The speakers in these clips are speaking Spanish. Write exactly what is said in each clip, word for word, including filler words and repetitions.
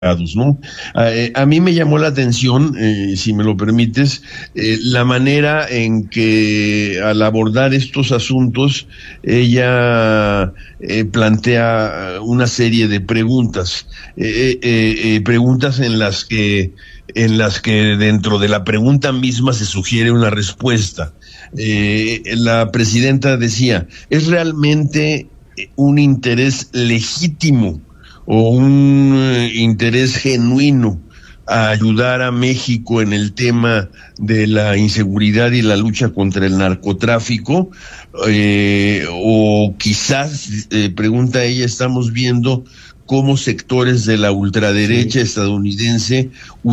¿no? A, eh, a mí me llamó la atención, eh, si me lo permites, eh, la manera en que al abordar estos asuntos ella eh, plantea una serie de preguntas, eh, eh, eh, preguntas en las que en las que dentro de la pregunta misma se sugiere una respuesta. Eh, la presidenta decía, ¿es realmente un interés legítimo o un eh, interés genuino a ayudar a México en el tema de la inseguridad y la lucha contra el narcotráfico? Eh, o quizás, eh, pregunta ella, estamos viendo cómo sectores de la ultraderecha sí. estadounidense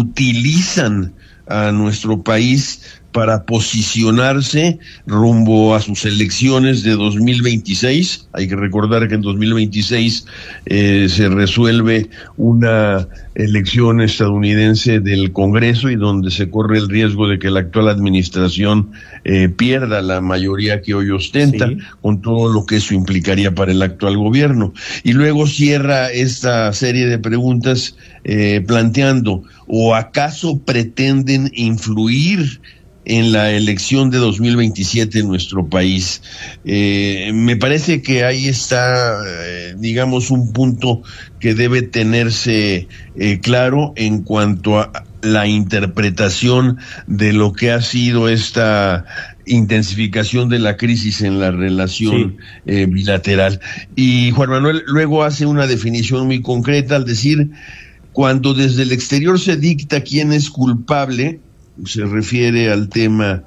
utilizan a nuestro país para posicionarse rumbo a sus elecciones de dos mil veintiséis. Hay que recordar que en dos mil veintiséis eh, se resuelve una elección estadounidense del Congreso y donde se corre el riesgo de que la actual administración eh, pierda la mayoría que hoy ostenta, sí. con todo lo que eso implicaría para el actual gobierno. Y luego cierra esta serie de preguntas eh, planteando, ¿o acaso pretenden influir en la elección de dos mil veintisiete en nuestro país? Eh, me parece que ahí está, eh, digamos, un punto que debe tenerse eh, claro en cuanto a la interpretación de lo que ha sido esta intensificación de la crisis en la relación sí. eh, bilateral. Y Juan Manuel luego hace una definición muy concreta al decir, cuando desde el exterior se dicta quién es culpable, se refiere al tema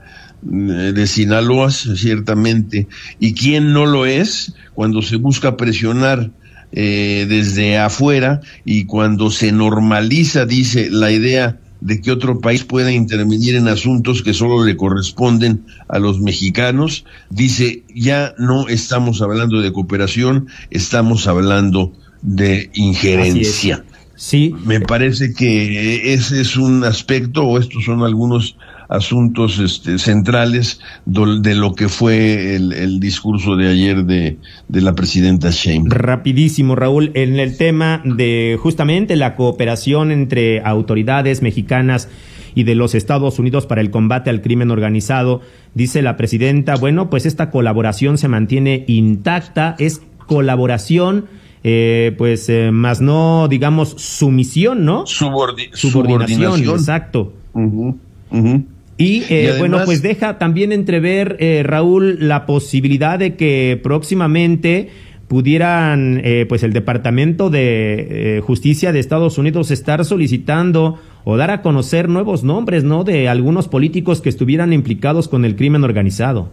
de Sinaloa, ciertamente, y quién no lo es, cuando se busca presionar eh, desde afuera y cuando se normaliza, dice, la idea de que otro país pueda intervenir en asuntos que solo le corresponden a los mexicanos, dice, ya no estamos hablando de cooperación, estamos hablando de injerencia. Sí. Me parece que ese es un aspecto, o estos son algunos asuntos este, centrales do, de lo que fue el, el discurso de ayer de, de la presidenta Sheinbaum. Rapidísimo, Raúl, en el tema de justamente la cooperación entre autoridades mexicanas y de los Estados Unidos para el combate al crimen organizado, dice la presidenta, bueno, pues esta colaboración se mantiene intacta, es colaboración, Eh, pues eh, más no, digamos, sumisión, ¿no? Subordi- subordinación, subordinación. Exacto. Uh-huh, uh-huh. Y, eh, y además, bueno, pues deja también entrever, eh, Raúl, la posibilidad de que próximamente pudieran, eh, pues el Departamento de eh, Justicia de Estados Unidos estar solicitando o dar a conocer nuevos nombres, ¿no? De algunos políticos que estuvieran implicados con el crimen organizado.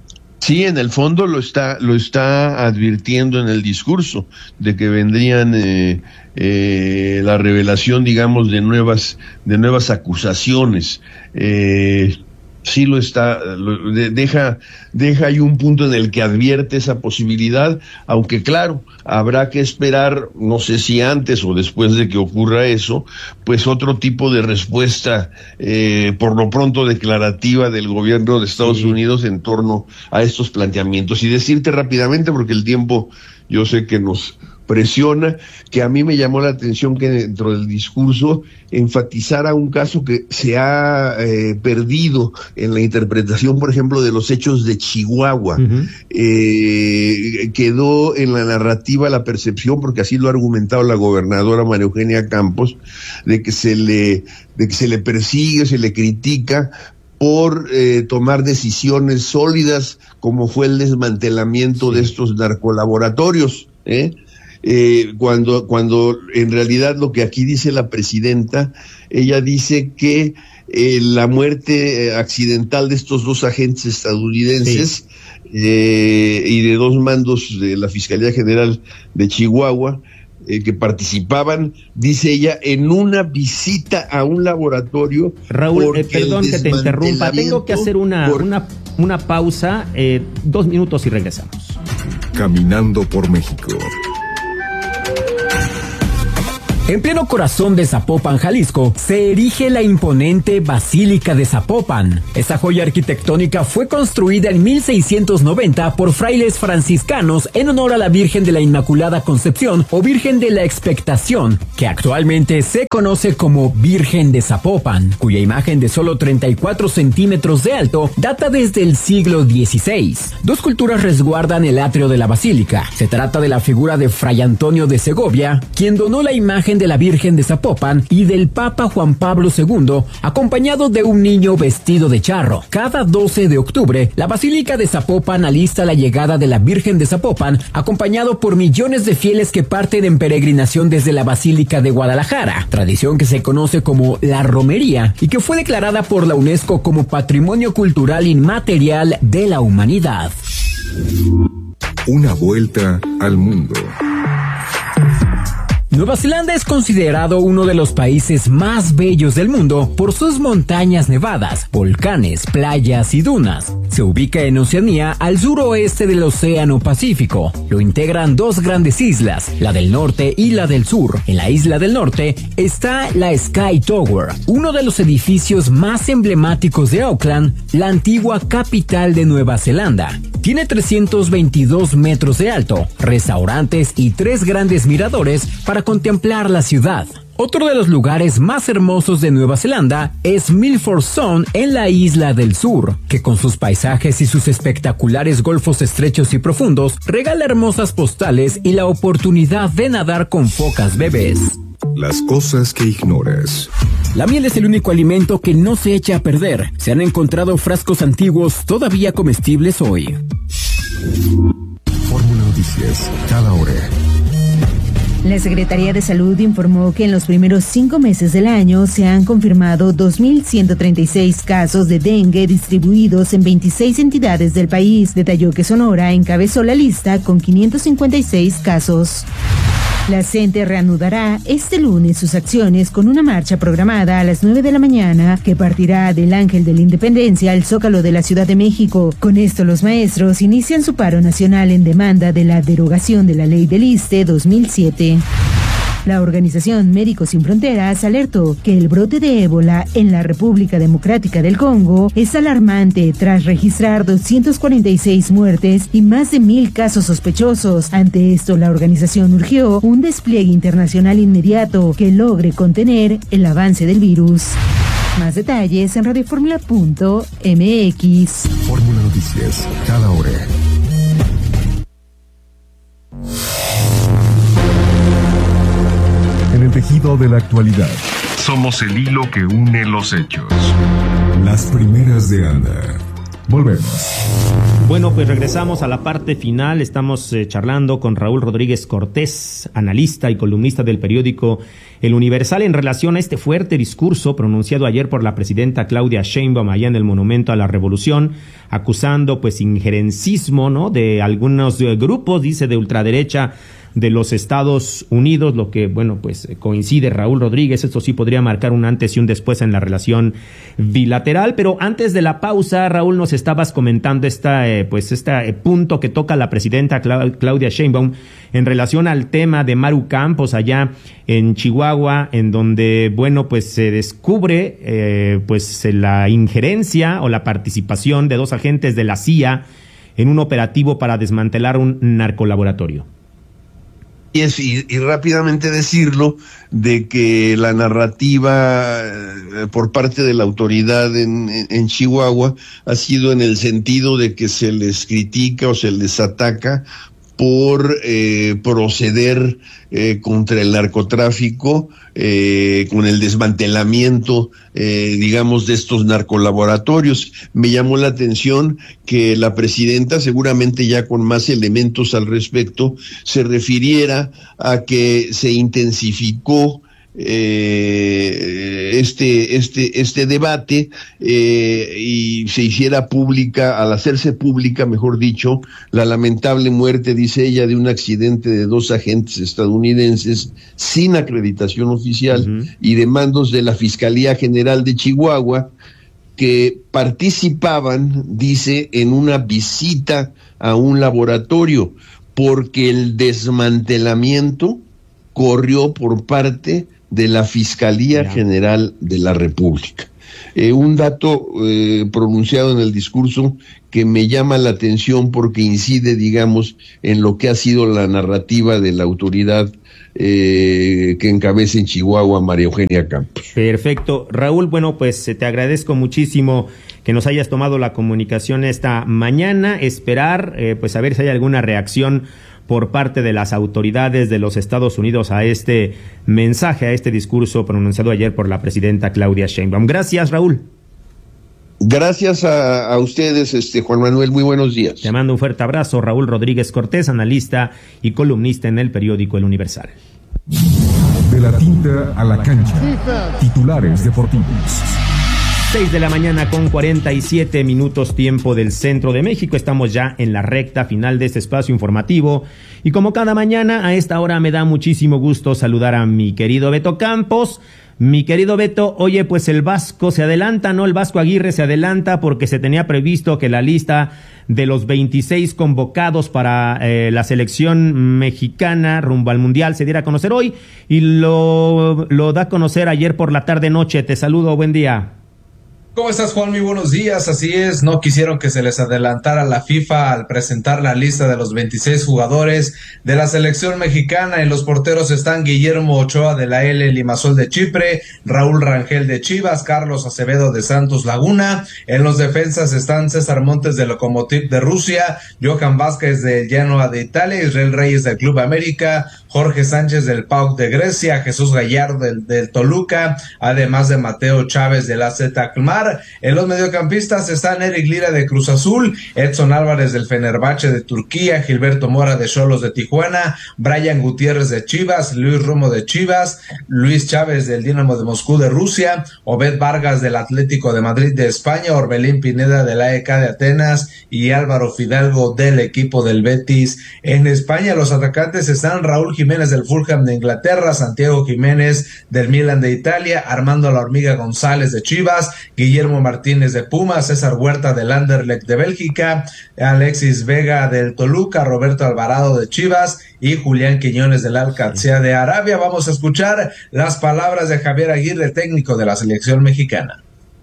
Sí, en el fondo lo está lo está advirtiendo en el discurso de que vendrían eh, eh, la revelación, digamos, de nuevas de nuevas acusaciones. Eh, sí lo está, lo, de, deja deja ahí un punto en el que advierte esa posibilidad, aunque claro, habrá que esperar, no sé si antes o después de que ocurra eso, pues otro tipo de respuesta, eh, por lo pronto declarativa del gobierno de Estados sí. Unidos en torno a estos planteamientos. Y decirte rápidamente, porque el tiempo yo sé que nos presiona, que a mí me llamó la atención que dentro del discurso enfatizara un caso que se ha eh, perdido en la interpretación, por ejemplo, de los hechos de Chihuahua. Uh-huh. Eh, quedó en la narrativa la percepción, porque así lo ha argumentado la gobernadora María Eugenia Campos, de que se le, de que se le persigue, se le critica por eh, tomar decisiones sólidas, como fue el desmantelamiento sí. de estos narcolaboratorios, ¿eh? Eh, cuando, cuando en realidad lo que aquí dice la presidenta, ella dice que eh, la muerte accidental de estos dos agentes estadounidenses sí. eh, y de dos mandos de la Fiscalía General de Chihuahua eh, que participaban, dice ella, en una visita a un laboratorio. Raúl, eh, perdón que te interrumpa, tengo que hacer una, por... una, una pausa, eh, dos minutos y regresamos. Caminando por México. En pleno corazón de Zapopan, Jalisco, se erige la imponente Basílica de Zapopan. Esta joya arquitectónica fue construida en mil seiscientos noventa por frailes franciscanos en honor a la Virgen de la Inmaculada Concepción o Virgen de la Expectación, que actualmente se conoce como Virgen de Zapopan, cuya imagen de solo treinta y cuatro centímetros de alto data desde el siglo dieciséis. Dos culturas resguardan el atrio de la basílica. Se trata de la figura de Fray Antonio de Segovia, quien donó la imagen de la Virgen de Zapopan, y del Papa Juan Pablo segundo, acompañado de un niño vestido de charro. Cada doce de octubre, la Basílica de Zapopan alista la llegada de la Virgen de Zapopan, acompañado por millones de fieles que parten en peregrinación desde la Basílica de Guadalajara, tradición que se conoce como la romería y que fue declarada por la UNESCO como Patrimonio Cultural Inmaterial de la Humanidad. Una vuelta al mundo. Nueva Zelanda es considerado uno de los países más bellos del mundo por sus montañas nevadas, volcanes, playas y dunas. Se ubica en Oceanía, al suroeste del Océano Pacífico. Lo integran dos grandes islas, la del norte y la del sur. En la isla del norte está la Sky Tower, uno de los edificios más emblemáticos de Auckland, la antigua capital de Nueva Zelanda. Tiene trescientos veintidós metros de alto, restaurantes y tres grandes miradores para contemplar la ciudad. Otro de los lugares más hermosos de Nueva Zelanda es Milford Sound en la isla del sur, que con sus paisajes y sus espectaculares golfos estrechos y profundos regala hermosas postales y la oportunidad de nadar con focas bebés. Las cosas que ignoras. La miel es el único alimento que no se echa a perder. Se han encontrado frascos antiguos todavía comestibles hoy. Fórmula Noticias, cada hora. La Secretaría de Salud informó que en los primeros cinco meses del año se han confirmado dos mil ciento treinta y seis casos de dengue distribuidos en veintiséis entidades del país. Detalló que Sonora encabezó la lista con quinientos cincuenta y seis casos. La C E N T E reanudará este lunes sus acciones con una marcha programada a las nueve de la mañana que partirá del Ángel de la Independencia al Zócalo de la Ciudad de México. Con esto, los maestros inician su paro nacional en demanda de la derogación de la Ley del ISSSTE dos mil siete. La organización Médicos Sin Fronteras alertó que el brote de ébola en la República Democrática del Congo es alarmante tras registrar doscientas cuarenta y seis muertes y más de mil casos sospechosos. Ante esto, la organización urgió un despliegue internacional inmediato que logre contener el avance del virus. Más detalles en radioformula punto m x. Fórmula Noticias, cada hora. En el tejido de la actualidad. Somos el hilo que une los hechos. Las primeras de Anda. Volvemos. Bueno, pues regresamos a la parte final. Estamos eh, charlando con Raúl Rodríguez Cortés, analista y columnista del periódico El Universal, en relación a este fuerte discurso pronunciado ayer por la presidenta Claudia Sheinbaum allá en el Monumento a la Revolución, acusando pues injerencismo, ¿no?, de algunos eh, grupos, dice, de ultraderecha de los Estados Unidos, lo que, bueno, pues coincide Raúl Rodríguez. Esto sí podría marcar un antes y un después en la relación bilateral. Pero antes de la pausa, Raúl, nos estabas comentando esta, eh, pues este eh, punto que toca la presidenta Cla- Claudia Sheinbaum en relación al tema de Maru Campos allá en Chihuahua, en donde, bueno, pues se descubre eh, pues la injerencia o la participación de dos agentes de la C I A en un operativo para desmantelar un narcolaboratorio. Y, es, y, y rápidamente decirlo de que la narrativa eh, por parte de la autoridad en, en, en Chihuahua ha sido en el sentido de que se les critica o se les ataca por eh, proceder eh, contra el narcotráfico, eh, con el desmantelamiento, eh, digamos, de estos narcolaboratorios. Me llamó la atención que la presidenta, seguramente ya con más elementos al respecto, se refiriera a que se intensificó Eh, este este este debate eh, y se hiciera pública, al hacerse pública, mejor dicho, la lamentable muerte, dice ella, de un accidente de dos agentes estadounidenses sin acreditación oficial uh-huh. y de mandos de la Fiscalía General de Chihuahua, que participaban, dice, en una visita a un laboratorio, porque el desmantelamiento corrió por parte de la Fiscalía yeah. General de la República. Eh, un dato eh, pronunciado en el discurso que me llama la atención porque incide, digamos, en lo que ha sido la narrativa de la autoridad eh, que encabeza en Chihuahua, María Eugenia Campos. Perfecto. Raúl, bueno, pues te agradezco muchísimo que nos hayas tomado la comunicación esta mañana. Esperar, eh, pues a ver si hay alguna reacción por parte de las autoridades de los Estados Unidos a este mensaje, a este discurso pronunciado ayer por la presidenta Claudia Sheinbaum. Gracias, Raúl. Gracias a, a ustedes, este Juan Manuel, muy buenos días. Te mando un fuerte abrazo, Raúl Rodríguez Cortés, analista y columnista en el periódico El Universal. De la tinta a la cancha, titulares deportivos. seis de la mañana con cuarenta y siete minutos tiempo del centro de México. Estamos ya en la recta final de este espacio informativo y como cada mañana a esta hora me da muchísimo gusto saludar a mi querido Beto Campos. Mi querido Beto, oye, pues el Vasco se adelanta, ¿no? El Vasco Aguirre se adelanta porque se tenía previsto que la lista de los veintiséis convocados para eh, la selección mexicana rumbo al Mundial se diera a conocer hoy y lo, lo da a conocer ayer por la tarde-noche. Te saludo, buen día. ¿Cómo estás, Juan? Muy buenos días. Así es, no quisieron que se les adelantara la FIFA al presentar la lista de los veintiséis jugadores de la selección mexicana. En los porteros están Guillermo Ochoa de la L Limassol de Chipre, Raúl Rangel de Chivas, Carlos Acevedo de Santos Laguna. En los defensas están César Montes de Lokomotiv de Rusia, Johan Vázquez del Genoa de Italia, Israel Reyes del Club América, Jorge Sánchez del P A O K de Grecia, Jesús Gallardo del, del Toluca, además de Mateo Chávez del A Z Alkmaar. En los mediocampistas están Eric Lira de Cruz Azul, Edson Álvarez del Fenerbahce de Turquía, Gilberto Mora de Xolos de Tijuana, Brian Gutiérrez de Chivas, Luis Romo de Chivas, Luis Chávez del Dinamo de Moscú de Rusia, Obed Vargas del Atlético de Madrid de España, Orbelín Pineda del A E K de Atenas y Álvaro Fidalgo del equipo del Betis en España. Los atacantes están Raúl Jiménez del Fulham de Inglaterra, Santiago Jiménez del Milan de Italia, Armando La Hormiga González de Chivas, Guillermo Martínez de Pumas, César Huerta del Anderlecht de Bélgica, Alexis Vega del Toluca, Roberto Alvarado de Chivas y Julián Quiñones del Al-Qadsiya de Arabia. Vamos a escuchar las palabras de Javier Aguirre, técnico de la selección mexicana.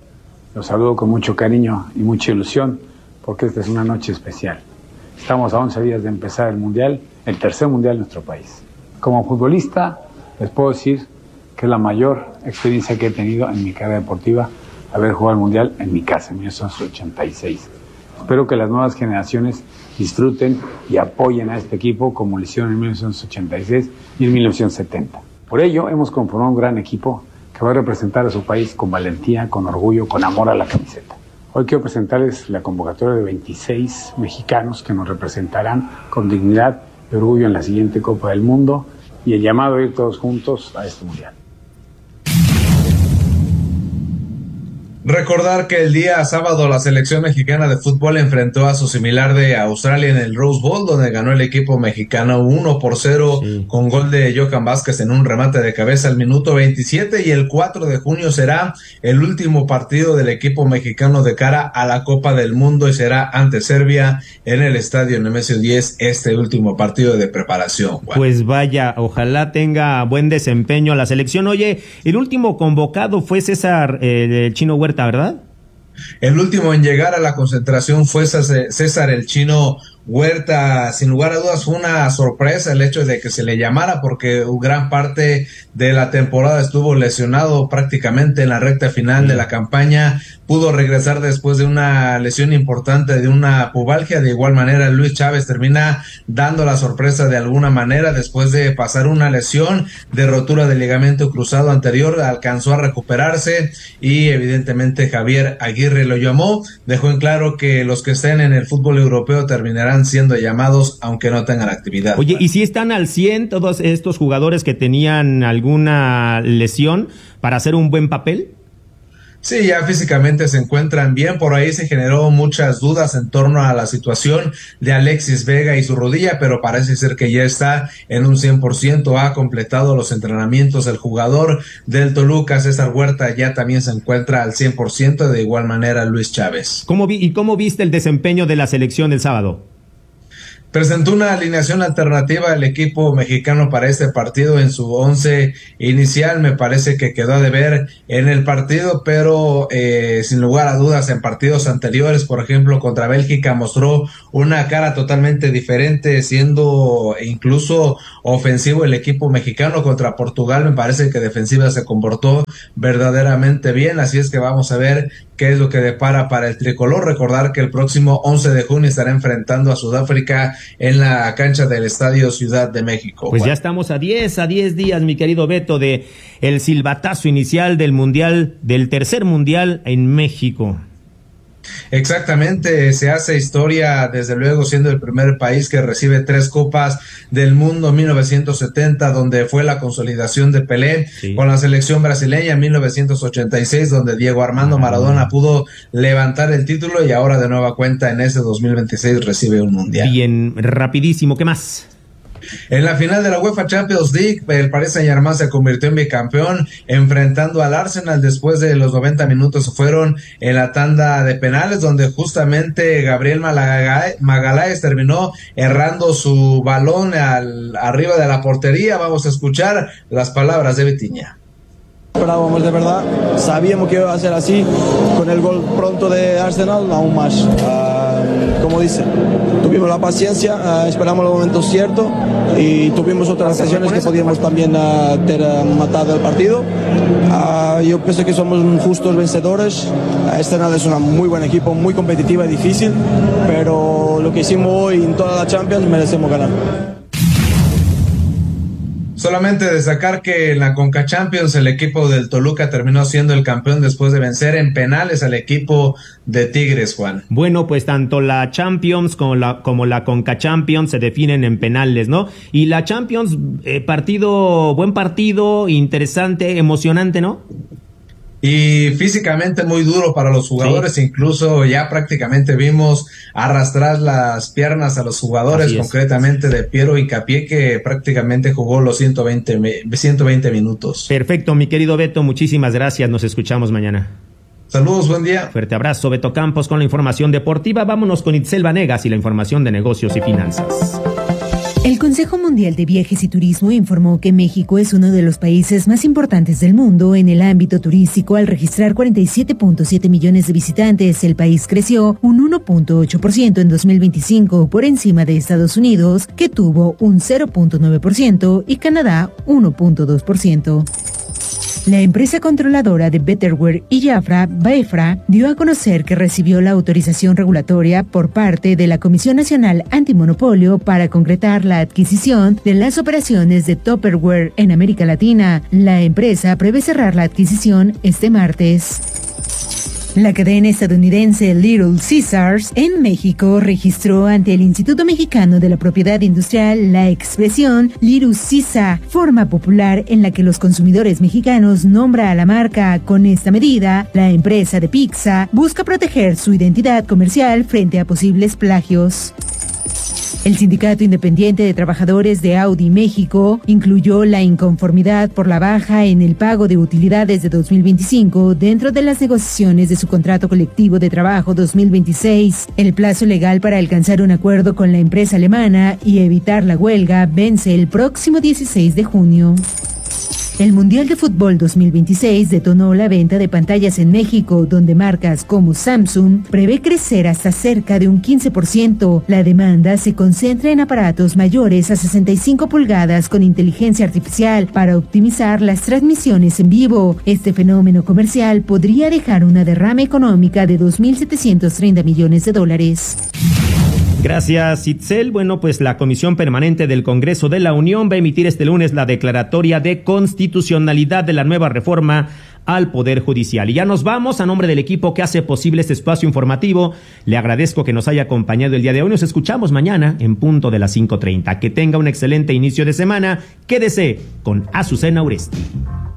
Los saludo con mucho cariño y mucha ilusión porque esta es una noche especial. Estamos a once días de empezar el Mundial, el tercer Mundial de nuestro país. Como futbolista les puedo decir que es la mayor experiencia que he tenido en mi carrera deportiva haber jugado el Mundial en mi casa, en mil novecientos ochenta y seis. Espero que las nuevas generaciones disfruten y apoyen a este equipo como lo hicieron en mil novecientos ochenta y seis y en mil novecientos setenta. Por ello, hemos conformado un gran equipo que va a representar a su país con valentía, con orgullo, con amor a la camiseta. Hoy quiero presentarles la convocatoria de veintiséis mexicanos que nos representarán con dignidad y orgullo en la siguiente Copa del Mundo y el llamado a ir todos juntos a este Mundial. Recordar que el día sábado la selección mexicana de fútbol enfrentó a su similar de Australia en el Rose Bowl, donde ganó el equipo mexicano uno por cero sí. con gol de Johan Vázquez en un remate de cabeza al minuto veintisiete, y el cuatro de junio será el último partido del equipo mexicano de cara a la Copa del Mundo y será ante Serbia en el estadio Nemesio diez, este último partido de preparación. Juan. Pues vaya, ojalá tenga buen desempeño la selección. Oye, el último convocado fue César, eh, el Chino Huerta, ¿verdad? El último en llegar a la concentración fue César el Chino Huerta. Sin lugar a dudas fue una sorpresa el hecho de que se le llamara, porque gran parte de la temporada estuvo lesionado prácticamente en la recta final de la campaña. Pudo regresar después de una lesión importante, de una pubalgia. De igual manera, Luis Chávez termina dando la sorpresa de alguna manera después de pasar una lesión de rotura del ligamento cruzado anterior. Alcanzó a recuperarse y evidentemente Javier Aguirre lo llamó. Dejó en claro que los que estén en el fútbol europeo terminarán siendo llamados aunque no tengan actividad. Oye, ¿y si están al cien todos estos jugadores que tenían alguna lesión para hacer un buen papel? Sí, ya físicamente se encuentran bien. Por ahí se generó muchas dudas en torno a la situación de Alexis Vega y su rodilla, pero parece ser que ya está en un cien por ciento, ha completado los entrenamientos. El jugador del Toluca, César Huerta, ya también se encuentra al cien por ciento, de igual manera Luis Chávez. ¿Cómo vi, ¿Y cómo viste el desempeño de la selección del sábado? Presentó una alineación alternativa al equipo mexicano para este partido en su once inicial. Me parece que quedó a deber en el partido, pero eh, sin lugar a dudas en partidos anteriores, por ejemplo contra Bélgica, mostró una cara totalmente diferente, siendo incluso ofensivo el equipo mexicano. Contra Portugal me parece que defensiva se comportó verdaderamente bien, así es que vamos a ver qué es lo que depara para el tricolor. Recordar que el próximo once de junio estará enfrentando a Sudáfrica en la cancha del Estadio Ciudad de México. Pues Juan. Ya estamos a diez, a diez días, mi querido Beto, de el silbatazo inicial del mundial, del tercer mundial en México. Exactamente, se hace historia desde luego siendo el primer país que recibe tres copas del mundo, mil novecientos setenta donde fue la consolidación de Pelé, sí. Con la selección brasileña mil novecientos ochenta y seis donde Diego Armando Maradona pudo levantar el título y ahora de nueva cuenta en este dos mil veintiséis recibe un mundial. Bien, rapidísimo, ¿qué más? En la final de la UEFA Champions League, el Paris Saint-Germain se convirtió en bicampeón enfrentando al Arsenal. Después de los noventa minutos fueron en la tanda de penales, donde justamente Gabriel Magalhães terminó errando su balón al, arriba de la portería. Vamos a escuchar las palabras de Vitinha. Esperábamos de verdad, sabíamos que iba a ser así, con el gol pronto de Arsenal aún más. Uh, como dice, tuvimos la paciencia, uh, esperamos el momento cierto y tuvimos otras ocasiones que podíamos también uh, ter uh, matado el partido. Uh, yo pienso que somos justos vencedores. Uh, Arsenal es un muy buen equipo, muy competitiva y difícil, pero lo que hicimos hoy en toda la Champions merecemos ganar. Solamente destacar que en la Conca Champions el equipo del Toluca terminó siendo el campeón después de vencer en penales al equipo de Tigres, Juan. Bueno, pues tanto la Champions como la, como la Conca Champions se definen en penales, ¿no? Y la Champions, eh, partido, buen partido, interesante, emocionante, ¿no? Y físicamente muy duro para los jugadores, sí. Incluso ya prácticamente vimos arrastrar las piernas a los jugadores, concretamente de Piero Hincapié, que prácticamente jugó los ciento veinte minutos. Perfecto, mi querido Beto, muchísimas gracias, nos escuchamos mañana. Saludos, buen día. Fuerte abrazo, Beto Campos con la información deportiva. Vámonos con Itzel Vanegas y la información de negocios y finanzas. El Consejo Mundial de Viajes y Turismo informó que México es uno de los países más importantes del mundo en el ámbito turístico al registrar cuarenta y siete punto siete millones de visitantes. El país creció un uno punto ocho por ciento en dos mil veinticinco, por encima de Estados Unidos, que tuvo un cero punto nueve por ciento, y Canadá uno punto dos por ciento. La empresa controladora de Betterware y Jafra, Baefra, dio a conocer que recibió la autorización regulatoria por parte de la Comisión Nacional Antimonopolio para concretar la adquisición de las operaciones de Tupperware en América Latina. La empresa prevé cerrar la adquisición este martes. La cadena estadounidense Little Caesars en México registró ante el Instituto Mexicano de la Propiedad Industrial la expresión Little Caesar, forma popular en la que los consumidores mexicanos nombran a la marca. Con esta medida, la empresa de pizza busca proteger su identidad comercial frente a posibles plagios. El Sindicato Independiente de Trabajadores de Audi México incluyó la inconformidad por la baja en el pago de utilidades de dos mil veinticinco dentro de las negociaciones de su contrato colectivo de trabajo dos mil veintiséis. El plazo legal para alcanzar un acuerdo con la empresa alemana y evitar la huelga vence el próximo dieciséis de junio. El Mundial de Fútbol dos mil veintiséis detonó la venta de pantallas en México, donde marcas como Samsung prevé crecer hasta cerca de un quince por ciento. La demanda se concentra en aparatos mayores a sesenta y cinco pulgadas con inteligencia artificial para optimizar las transmisiones en vivo. Este fenómeno comercial podría dejar una derrama económica de dos mil setecientos treinta millones de dólares. Gracias, Itzel. Bueno, pues la Comisión Permanente del Congreso de la Unión va a emitir este lunes la declaratoria de constitucionalidad de la nueva reforma al Poder Judicial. Y ya nos vamos. A nombre del equipo que hace posible este espacio informativo, le agradezco que nos haya acompañado el día de hoy. Nos escuchamos mañana en punto de las cinco treinta. Que tenga un excelente inicio de semana. Quédese con Azucena Uresti.